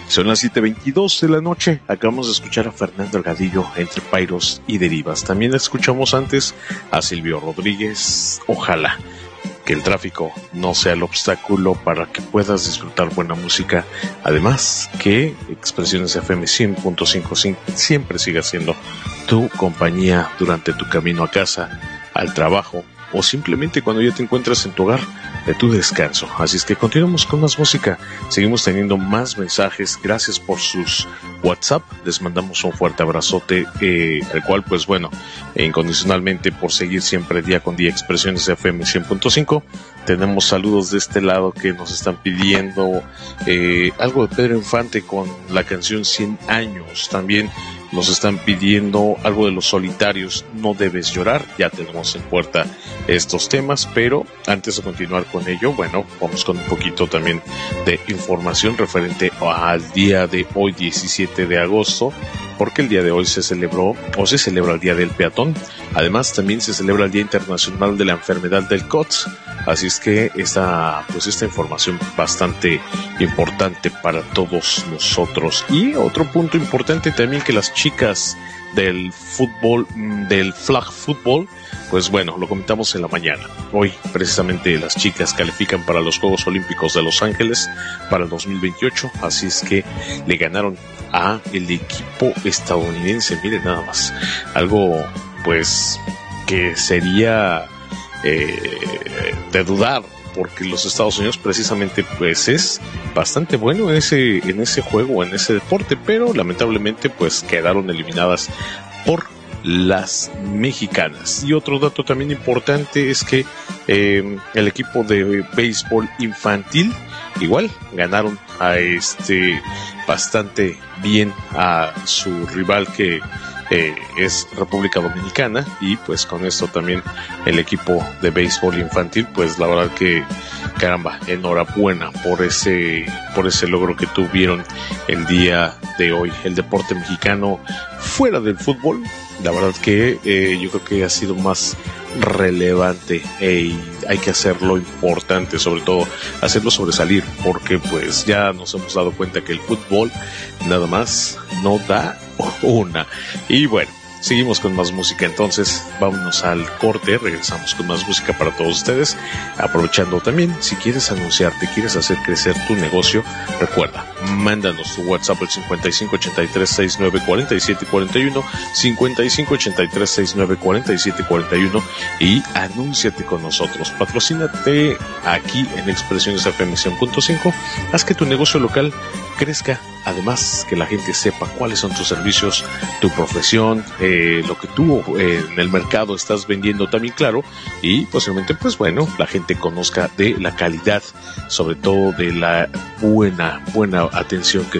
Son las 7:22 de la noche. Acabamos de escuchar a Fernando Delgadillo, Entre Pairos y Derivas. También escuchamos antes a Silvio Rodríguez, Ojalá. Que el tráfico no sea el obstáculo para que puedas disfrutar buena música. Además, que Expresiones FM 100.5 siempre siga siendo tu compañía durante tu camino a casa, al trabajo o simplemente cuando ya te encuentras en tu hogar de tu descanso. Así es que continuamos con más música. Seguimos teniendo más mensajes. Gracias por sus WhatsApp. Les mandamos un fuerte abrazote, al cual, pues bueno, incondicionalmente por seguir siempre día con día Expresiones FM 100.5. Tenemos saludos de este lado que nos están pidiendo algo de Pedro Infante con la canción 100 años. También nos están pidiendo algo de Los Solitarios, No Debes Llorar. Ya tenemos en puerta estos temas, pero antes de continuar con ello, bueno, vamos con un poquito también de información referente al día de hoy, 17 de agosto, porque el día de hoy se celebra el Día del Peatón. Además, también se celebra el Día Internacional de la Enfermedad del COTS. Así es que esta información bastante importante para todos nosotros. Y otro punto importante también, que las chicas del fútbol, del flag fútbol, pues bueno, lo comentamos en la mañana. Hoy precisamente las chicas califican para los Juegos Olímpicos de Los Ángeles para el 2028, así es que le ganaron a el equipo estadounidense. Miren nada más, algo pues que sería de dudar, porque los Estados Unidos precisamente pues es bastante bueno en ese juego, en ese deporte, pero lamentablemente pues quedaron eliminadas por las mexicanas. Y otro dato también importante es que el equipo de béisbol infantil igual ganaron bastante bien a su rival, que es República Dominicana, y pues con esto también el equipo de béisbol infantil, pues la verdad que caramba, enhorabuena por ese logro que tuvieron el día de hoy. El deporte mexicano fuera del fútbol, la verdad que yo creo que ha sido más relevante, y hay que hacerlo importante, sobre todo hacerlo sobresalir, porque pues ya nos hemos dado cuenta que el fútbol nada más no da una. Y bueno, seguimos con más música, entonces vámonos al corte, regresamos con más música para todos ustedes, aprovechando también, si quieres anunciarte, quieres hacer crecer tu negocio, recuerda, mándanos tu WhatsApp al 5583694741, 5583694741, y anúnciate con nosotros, patrocínate aquí en Expresiones FM 100.5, haz que tu negocio local crezca, además que la gente sepa cuáles son tus servicios, tu profesión, lo que tú en el mercado estás vendiendo también, claro, y posiblemente pues bueno, la gente conozca de la calidad, sobre todo de la buena atención que